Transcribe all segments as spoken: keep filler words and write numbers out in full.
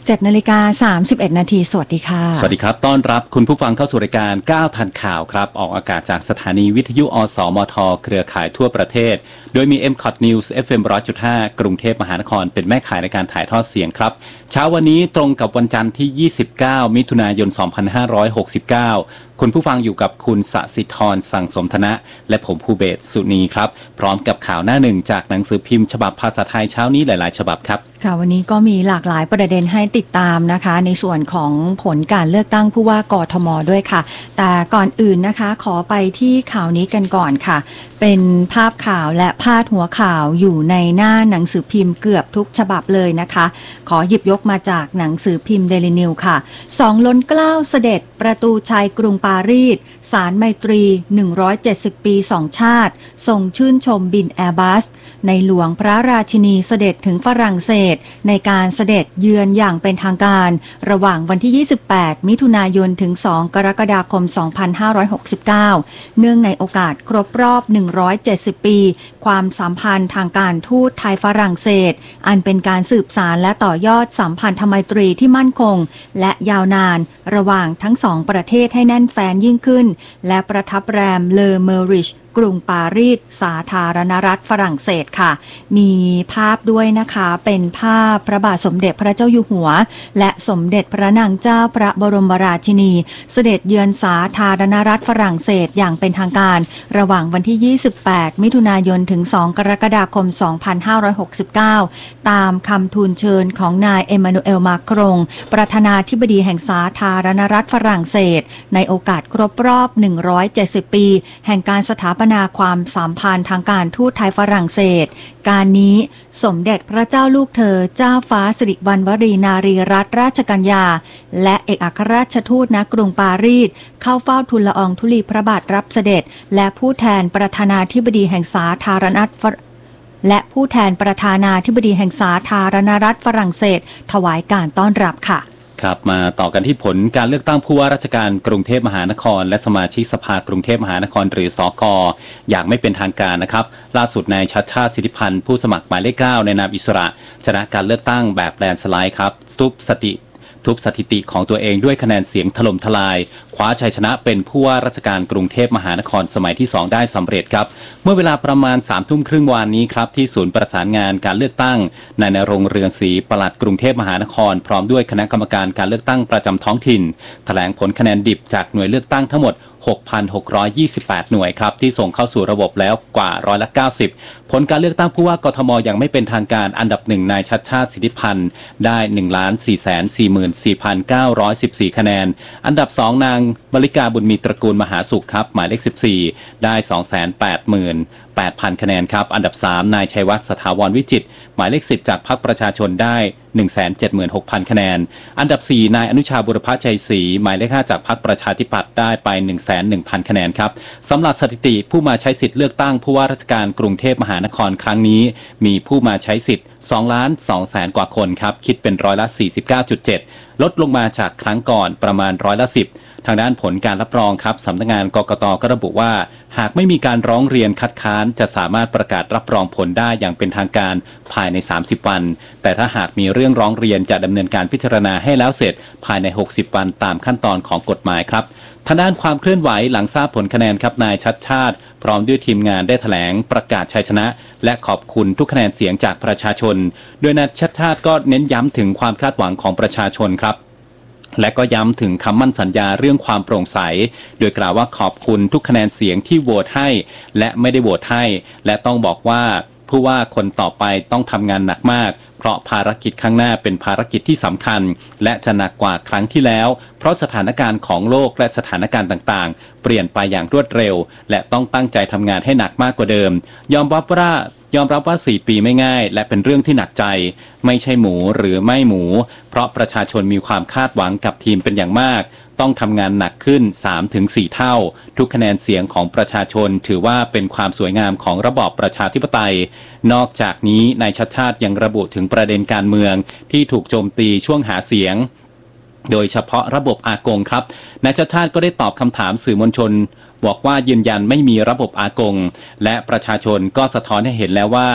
เจ็ดนาฬิกาสามสิบเอ็ดนาทีสวัสดีค่ะสวัสดีครับต้อนรับคุณผู้ฟังเข้าสู่รายการก้าวทันข่าวครับออกอากาศจากสถานีวิทยุอสมทเครือข่ายทั่วประเทศโดยมี เอ็ม คอท News เอฟ เอ็ม หนึ่งร้อยจุดห้า กรุงเทพมหานครเป็นแม่ข่ายในการถ่ายทอดเสียงครับเช้าวันนี้ตรงกับวันจันทร์ที่ยี่สิบเก้ามิถุนายนสองพันห้าร้อยหกสิบเก้าคุณผู้ฟังอยู่กับคุณสศิธรสั่งสมธนะและผมภูเบศรสุนีครับพร้อมกับข่าวหน้าหนึ่งจากหนังสือพิมพ์ฉบับภาษาไทยเช้านี้หลายๆฉบับครับค่ะวันนี้ก็มีหลากหลายประเด็นให้ติดตามนะคะในส่วนของผลการเลือกตั้งผู้ว่ากทมด้วยค่ะแต่ก่อนอื่นนะคะขอไปที่ข่าวนี้กันก่อนค่ะเป็นภาพข่าวและพาดหัวข่าวอยู่ในหน้าหนังสือพิมพ์เกือบทุกฉบับเลยนะคะขอหยิบยกมาจากหนังสือพิมพ์เดลินิวค่ะสองล้นเกล้าเสด็จประตูชัยกรุงปารีสศาลไมตรีหนึ่งร้อยเจ็ดสิบปีสองชาติทรงชื่นชมบินแอร์บัสในหลวงพระราชินีเสด็จถึงฝรั่งเศสในการเสด็จเยือนอย่างเป็นทางการระหว่างวันที่ยี่สิบแปดมิถุนายนถึงสองกรกฎาคมสองพันห้าร้อยหกสิบเก้าเนื่องในโอกาสครบรอบหนึ่งร้อยเจ็ดสิบปีความสัมพันธ์ทางการทูตไทยฝรั่งเศสอันเป็นการสืบสานและต่อยอดสัมพันธไมตรีที่มั่นคงและยาวนานระหว่างทั้งสองประเทศให้แน่นแฟ้นยิ่งขึ้นและประทับแรมเลอเมอริชกรุงปารีสสาธารณรัฐฝรั่งเศสค่ะมีภาพด้วยนะคะเป็นภาพพระบาทสมเด็จพระเจ้าอยู่หัวและสมเด็จพระนางเจ้าพระบรมราชินีเสด็จเยือนสาธารณรัฐฝรั่งเศสอย่างเป็นทางการระหว่างวันที่ยี่สิบแปดมิถุนายนถึงสองกรกฎาคมสองพันห้าร้อยหกสิบเก้าตามคำทูลเชิญของนายเอมมานูเอลมาครงประธานาธิบดีแห่งสาธารณรัฐฝรั่งเศสในโอกาสครบรอบหนึ่งร้อยเจ็ดสิบปีแห่งการสถาปนาความสัมพันธ์ทางการทูตไทยฝรั่งเศสการนี้สมเด็จพระเจ้าลูกเธอเจ้าฟ้าสิริวัณวรีนารีรัตนราชกัญญาและเอกอัครราชทูตณกรุงปารีสเข้าเฝ้าทูลละอองธุลีพระบาทรับเสด็จและผู้แทนประธานาธิบดีแห่งสาธารณรัฐและผู้แทนประธานาธิบดีแห่งสาธารณรัฐฝรั่งเศสถวายการต้อนรับค่ะครับมาต่อกันที่ผลการเลือกตั้งผู้ว่าราชการกรุงเทพมหานครและสมาชิกสภากรุงเทพมหานครหรือสก.อย่างไม่เป็นทางการนะครับล่าสุดนายชัชชาติสิทธิพันธ์ผู้สมัครหมายเลขเก้าในนามอิสระชนะการเลือกตั้งแบบแลนด์สไลด์ครับทุบสถิติทุบสถิติของตัวเองด้วยคะแนนเสียงถล่มทลายคว้าชัยชนะเป็นผู้ว่าราชการกรุงเทพมหานครสมัยที่สองได้สำเร็จครับเมื่อเวลาประมาณสามทุ่มครึ่งวานนี้ครับที่ศูนย์ประสานงานการเลือกตั้งนายณรงค์เรืองศรีปลัดกรุงเทพมหานครพร้อมด้วยคณะกรรมการการเลือกตั้งประจำท้องถิ่นแถลงผลคะแนนดิบจากหน่วยเลือกตั้งทั้งหมด หกพันหกร้อยยี่สิบแปด หน่วยครับที่ส่งเข้าสู่ระบบแล้วกว่าร้อยละเก้าสิบผลการเลือกตั้งผู้ว่ากทมอย่างไม่เป็นทางการอันดับหนึ่งนายชัชชาติสิทธิพันธ์ได้ หนึ่งล้านสี่แสนสี่หมื่นสี่พันเก้าร้อยสิบสี่ คะแนนอันดับสองนางมริกาบุญมีตระกูลมหาสุขครับหมายเลขสิบสี่ได้ สองแสนแปดหมื่นแปดพัน คะแนนครับอันดับสามนายชัยวัฒน์สถาวรวิจิตรหมายเลขสิบจากพรรคประชาชนได้ หนึ่งแสนเจ็ดหมื่นหกพัน คะแนนอันดับสี่นายอนุชาบุรพชัยศรีหมายเลขห้าจากพรรคประชาธิปัตย์ได้ไป หนึ่งแสนหนึ่งพัน คะแนนครับสำหรับสถิติผู้มาใช้สิทธิ์เลือกตั้งผู้ว่าราชการกรุงเทพมหานครครั้งนี้มีผู้มาใช้สิทธิ์สองล้านสองแสนกว่าคนครับคิดเป็นร้อยละ สี่สิบเก้าจุดเจ็ด ลดลงมาจากครั้งก่อนประมาณร้อยละสิบทางด้านผลการรับรองครับสำนักงานกกต.ก็ระบุว่าหากไม่มีการร้องเรียนคัดค้านจะสามารถประกาศรับรองผลได้อย่างเป็นทางการภายในสามสิบวันแต่ถ้าหากมีเรื่องร้องเรียนจะดำเนินการพิจารณาให้แล้วเสร็จภายในหกสิบวันตามขั้นตอนของกฎหมายครับทางด้านความเคลื่อนไหวหลังทราบผลคะแนนครับนายชัชชาติพร้อมด้วยทีมงานได้แถลงประกาศชัยชนะและขอบคุณทุกคะแนนเสียงจากประชาชนโดยนายชัชชาติก็เน้นย้ำถึงความคาดหวังของประชาชนครับและก็ย้ำถึงคำมั่นสัญญาเรื่องความโปร่งใสโดยกล่าวว่าขอบคุณทุกคะแนนเสียงที่โหวตให้และไม่ได้โหวตให้และต้องบอกว่าผู้ว่าคนต่อไปต้องทำงานหนักมากเพราะภารกิจข้างหน้าเป็นภารกิจที่สำคัญและจะหนักกว่าครั้งที่แล้วเพราะสถานการณ์ของโลกและสถานการณ์ต่างๆเปลี่ยนไปอย่างรวดเร็วและต้องตั้งใจทำงานให้หนักมากกว่าเดิมยอมรับว่ายอมรับว่าสี่ปีไม่ง่ายและเป็นเรื่องที่หนักใจไม่ใช่หมูหรือไม่หมูเพราะประชาชนมีความคาดหวังกับทีมเป็นอย่างมากต้องทำงานหนักขึ้น สามถึงสี่ เท่าทุกคะแนนเสียงของประชาชนถือว่าเป็นความสวยงามของระบอบประชาธิปไตยนอกจากนี้นายชัชชาติยังระบุถึงประเด็นการเมืองที่ถูกโจมตีช่วงหาเสียงโดยเฉพาะระบบอากงครับนายชัชชาติก็ได้ตอบคำถามสื่อมวลชนบอกว่ายืนยันไม่มีระบบอากงและประชาชนก็สะท้อนให้เห็นแล้วว่า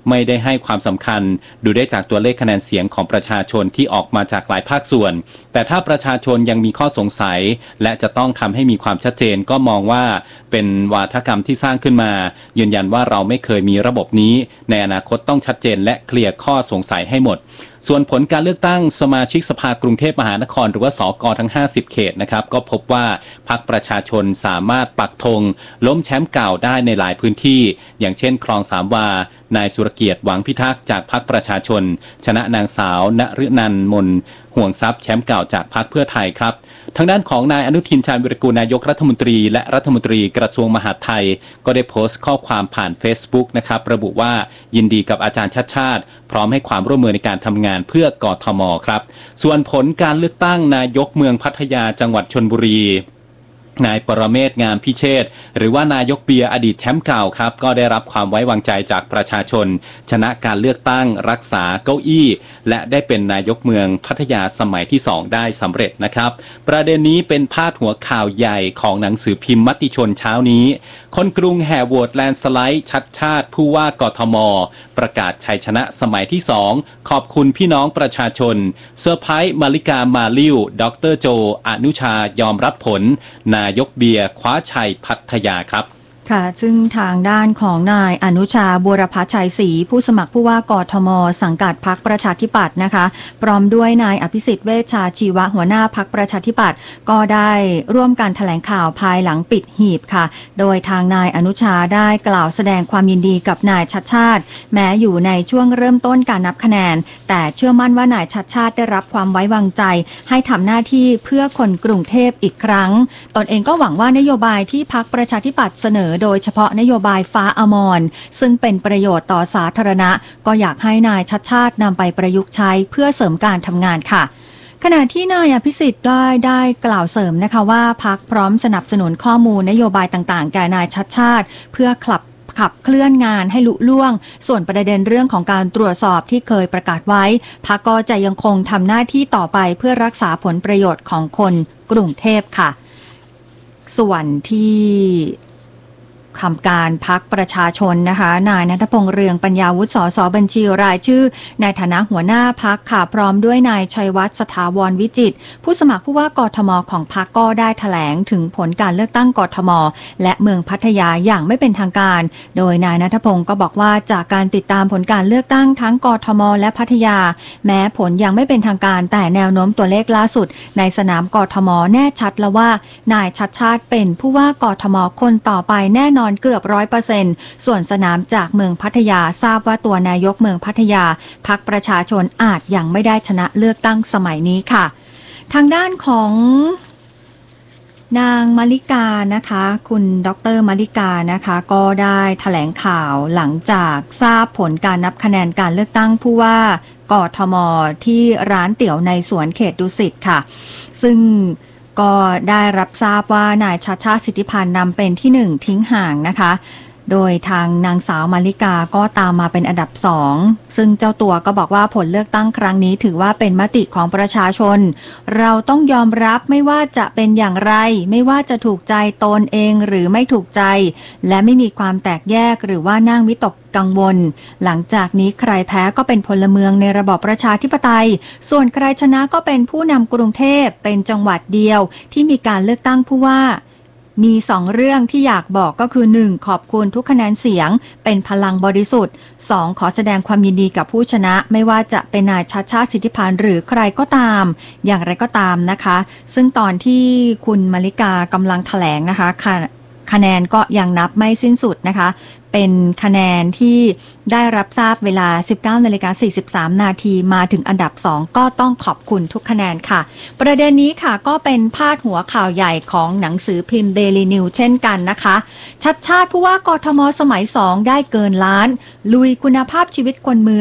ไม่ได้ให้ความสำคัญดูได้จากตัวเลขคะแนนเสียงของประชาชนที่ออกมาจากหลายภาคส่วนแต่ถ้าประชาชนยังมีข้อสงสัยและจะต้องทำให้มีความชัดเจนก็มองว่าเป็นวาทกรรมที่สร้างขึ้นมายืนยันว่าเราไม่เคยมีระบบนี้ในอนาคตต้องชัดเจนและเคลียร์ข้อสงสัยให้หมดส่วนผลการเลือกตั้งสมาชิกสภากรุงเทพมหานครหรือว่าสกทั้งห้าสิบเขตนะครับก็พบว่าพรรคประชาชนสามารถปักธงล้มแชมป์เก่าได้ในหลายพื้นที่อย่างเช่นคลองสามวานายสุรเกียรติหวังพิทักษ์จากพรรคประชาชนชนะนางสาวนฤนันท์มนห่วงทรัพย์แชมป์เก่าจากพรรคเพื่อไทยครับทางด้านของนายอนุทินชาญวิรากูลนายกรัฐมนตรีและรัฐมนตรีกระทรวงมหาดไทยก็ได้โพสต์ข้อความผ่าน Facebook นะครับระบุว่ายินดีกับอาจารย์ชัดชาติพร้อมให้ความร่วมมือในการทำงานเพื่อกทมครับส่วนผลการเลือกตั้งนายกเมืองพัทยาจังหวัดชลบุรีนายปรเมศ งามพิเชษฐ์หรือว่านายกเบียร์อดีตแชมป์เก่าครับก็ได้รับความไว้วางใจจากประชาชนชนะการเลือกตั้งรักษาเก้าอี้และได้เป็นนายกเมืองพัทยาสมัยที่สองได้สำเร็จนะครับประเด็นนี้เป็นพาดหัวข่าวใหญ่ของหนังสือพิมพ์มติชนเช้านี้คนกรุงแห่โหวตแลนด์สไลด์ชัดชาติผู้ว่ากทมประกาศชัยชนะสมัยที่สองขอบคุณพี่น้องประชาชนเซอร์ไพรส์มาริกามาลิวดรโจอนุชายอมรับผลนายกเบียร์คว้าชัยพัทยาครับค่ะซึ่งทางด้านของนายอนุชาบัวรพัชชัยศรีผู้สมัครผู้ว่ากทมสังกัดพรรคประชาธิปัตย์นะคะพร้อมด้วยนายอภิสิทธิ์เวชชาชีวะหัวหน้าพรรคประชาธิปัตย์ก็ได้ร่วมกันแถลงข่าวภายหลังปิดหีบค่ะโดยทางนายอนุชาได้กล่าวแสดงความยินดีกับนายชัดชาติแม้อยู่ในช่วงเริ่มต้นการนับคะแนนแต่เชื่อมั่นว่านายชัดชาติได้รับความไว้วางใจให้ทำหน้าที่เพื่อคนกรุงเทพอีกครั้งตนเองก็หวังว่านโยบายที่พรรคประชาธิปัตย์เสนอโดยเฉพาะนโยบายฟ้าอมรซึ่งเป็นประโยชน์ต่อสาธารณะก็อยากให้นายชัดชาตินำไปประยุกต์ใช้เพื่อเสริมการทำงานค่ะขณะที่นายอภิสิทธิ์ได้ได้กล่าวเสริมนะคะว่าพรรคพร้อมสนับสนุนข้อมูลนโยบายต่างๆแก่นายชัดชาติเพื่อขับขับเคลื่อนงานให้ลุล่วงส่วนประเด็นเรื่องของการตรวจสอบที่เคยประกาศไว้พรรคก็จะยังคงทำหน้าที่ต่อไปเพื่อรักษาผลประโยชน์ของคนกรุงเทพค่ะส่วนที่คำการพรรคประชาชนนะคะนายณัฐพงษ์เรืองปัญญาวุฒิสสบัญชีรายชื่อในฐานะหัวหน้าพรรคค่ะพร้อมด้วยนายชัยวัฒน์สถาวรวิจิตรผู้สมัครผู้ว่ากทมของพรรคก็ได้แถลงถึงผลการเลือกตั้งกทมและเมืองพัทยาอย่างไม่เป็นทางการโดยนายณัฐพงศ์ก็บอกว่าจากการติดตามผลการเลือกตั้งทั้งกทมและพัทยาแม้ผลยังไม่เป็นทางการแต่แนวโน้มตัวเลขล่าสุดในสนามกทมแน่ชัดแล้วว่านายชัดชาติเป็นผู้ว่ากทมคนต่อไปแน่นอนเกือบ ร้อยเปอร์เซ็นต์ ส่วนสนามจากเมืองพัทยาทราบว่าตัวนายกเมืองพัทยาพรรคประชาชนอาจยังไม่ได้ชนะเลือกตั้งสมัยนี้ค่ะทางด้านของนางมาริกานะคะคุณดรมาริกานะคะก็ได้แถลงข่าวหลังจากทราบผลการนับคะแนนการเลือกตั้งผู้ว่ากทมที่ร้านเตี๋ยวในสวนเขตดุสิตค่ะซึ่งก็ได้รับทราบว่านายชัชชาติสิทธิพันธ์นำเป็นที่หนึ่งทิ้งห่างนะคะโดยทางนางสาวมาริกาก็ตามมาเป็นอันดับสองซึ่งเจ้าตัวก็บอกว่าผลเลือกตั้งครั้งนี้ถือว่าเป็นมติของประชาชนเราต้องยอมรับไม่ว่าจะเป็นอย่างไรไม่ว่าจะถูกใจตนเองหรือไม่ถูกใจและไม่มีความแตกแยกหรือว่านั่งวิตกกังวลหลังจากนี้ใครแพ้ก็เป็นพลเมืองในระบอบประชาธิปไตยส่วนใครชนะก็เป็นผู้นำกรุงเทพเป็นจังหวัดเดียวที่มีการเลือกตั้งผู้ว่ามีสองเรื่องที่อยากบอกก็คือหนึ่งขอบคุณทุกคะแนนเสียงเป็นพลังบริสุทธิ์สองขอแสดงความยินดีกับผู้ชนะไม่ว่าจะเป็นนายชัชชาติสิทธิพันธ์หรือใครก็ตามอย่างไรก็ตามนะคะซึ่งตอนที่คุณมาริกากำลังแถลงนะคะคะแนนก็ยังนับไม่สิ้นสุดนะคะเป็นคะแนนที่ได้รับทราบเวลา สิบเก้านาฬิกาสี่สิบสามนาทีมาถึงอันดับสองก็ต้องขอบคุณทุกคะแนนค่ะประเด็นนี้ค่ะก็เป็นพาดหัวข่าวใหญ่ของหนังสือพิมพ์ Daily News เช่นกันนะคะชัดชาติผู้ว่ากทมสมัยสองได้เกินล้านลุยคุณภาพชีวิตคนเมือง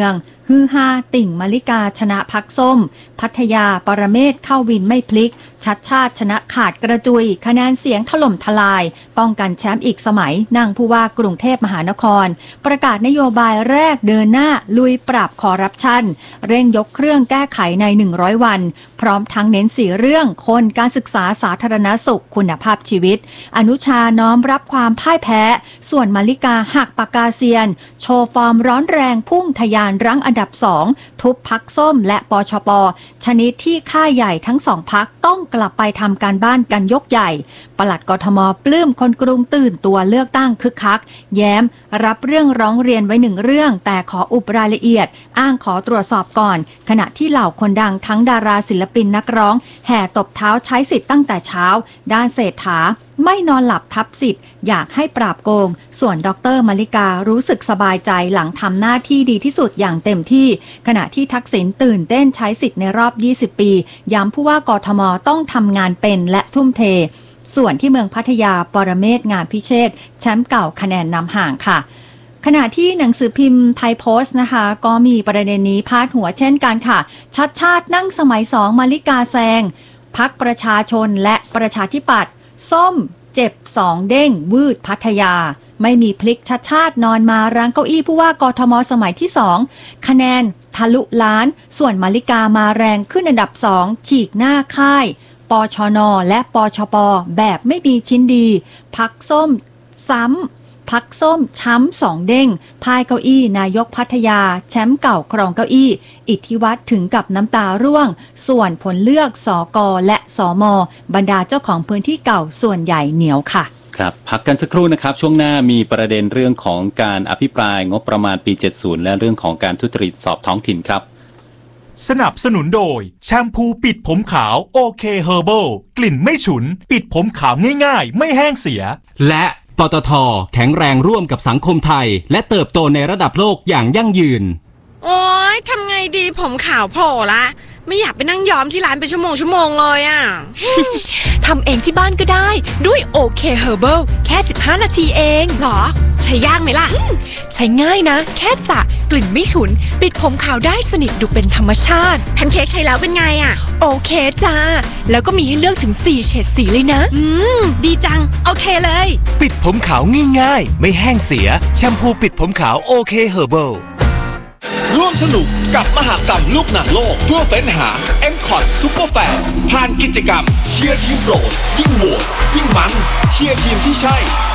ฮือฮาติ่งมาริกาชนะพักส้มพัทยาปรเมศเข้าวินไม่พลิกชัดชาติชนะขาดกระจุยคะแนนเสียงถล่มทลายป้องกันแชมป์อีกสมัยนั่งผู้ว่ากรุงเทพมหานครประกาศนโยบายแรกเดินหน้าลุยปราบคอร์รัปชันเร่งยกเครื่องแก้ไขในหนึ่งร้อยวันพร้อมทั้งเน้นสี่เรื่องคนการศึกษาสาธารณสุขคุณภาพชีวิตอนุชาน้อมรับความพ่ายแพ้ส่วนมาริกาหักปากกาเซียนโชว์ฟอร์มร้อนแรงพุ่งทะยานรั้งอันดับสองทุบพักส้มและปชปชนิดที่ค่ายใหญ่ทั้งสองพักต้องกลับไปทำการบ้านกันยกใหญ่ปลัดกทมปลื้มคนกรุงตื่นตัวเลือกตั้งคึกคักแย้มรับเรื่องร้องเรียนไว้หนึ่งเรื่องแต่ขออุบรายละเอียดอ้างขอตรวจสอบก่อนขณะที่เหล่าคนดังทั้งดาราศิลปินนักร้องแห่ตบเท้าใช้สิทธิ์ตั้งแต่เช้าด้านเศรษฐาไม่นอนหลับทับสิทธิ์อยากให้ปราบโกงส่วนดร.มาริการู้สึกสบายใจหลังทำหน้าที่ดีที่สุดอย่างเต็มที่ขณะที่ทักษิณตื่นเต้นใช้สิทธิ์ในรอบยี่สิบปีย้ำผู้ว่ากทมต้องทำงานเป็นและทุ่มเทส่วนที่เมืองพัทยาปรเมศงานพิเชษแชมป์เก่าคะแนนนำห่างค่ะขณะที่หนังสือพิมพ์ไทยโพสต์นะคะก็มีประเด็นนี้พาดหัวเช่นกันค่ะชัดชาตินั่งสมัยสองมาริกาแซงพรรคประชาชนและประชาธิปัตย์ส้มเจ็บสองเด้งวืดพัทยาไม่มีพลิกชัดชาตินอนมารั้งเก้าอี้ผู้ว่ากทมสมัยที่สองคะแนนทะลุล้านส่วนมาริกามาแรงขึ้นอันดับสองฉีกหน้าค่ายปชนและปชปแบบไม่มีชิ้นดีพักส้มซ้ำพักส้มช้ำสองเด้งพายเก้าอี้นายกพัทยาแชมป์เก่าครองเก้าอี้อิทธิวัฒน์ถึงกับน้ำตาร่วงส่วนผลเลือกสกและสมบรรดาเจ้าของพื้นที่เก่าส่วนใหญ่เหนียวค่ะครับพักกันสักครู่นะครับช่วงหน้ามีประเด็นเรื่องของการอภิปรายงบประมาณปีเจ็ดสิบและเรื่องของการทุจริตสอบท้องถิ่นครับสนับสนุนโดยแชมพูปิดผมขาวโอเคเฮอร์เบิลกลิ่นไม่ฉุนปิดผมขาวง่ายๆไม่แห้งเสียและปตท.แข็งแรงร่วมกับสังคมไทยและเติบโตในระดับโลกอย่างยั่งยืนโอ๊ยทำไงดีผมขาวโผล่ละไม่อยากไปนั่งย้อมที่ร้านเป็นชั่วโมงชั่วโมงเลยอ่ะทำเองที่บ้านก็ได้ด้วยโอเคเฮอร์เบิลแค่สิบห้านาทีเองหรอใช้ยากไหมล่ะใช้ง่ายนะแค่สระกลิ่นไม่ฉุนปิดผมขาวได้สนิทดูเป็นธรรมชาติแพนเค้กใช้แล้วเป็นไงอ่ะโอเคจ้าแล้วก็มีให้เลือกถึงสี่เฉดสีเลยนะอืมดีจังโอเคเลยปิดผมขาวง่ายๆไม่แห้งเสียแชมพูปิดผมขาวโอเคเฮอร์เบิลร่วมสนุกกับมหกรรมลูกหนังโลกทั่วเฟ้นหา เอ็ม คอท Super Fan ผ่านกิจกรรมเชียร์ทีมโปรดยิ่งโหวตยิ่งมันเชียร์ทีมที่ใช่